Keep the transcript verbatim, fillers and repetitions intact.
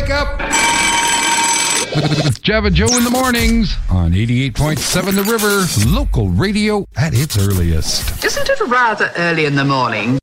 Wake up! With Java Joe in the mornings on eighty-eight point seven The River, local radio at its earliest. Isn't it rather early in the morning?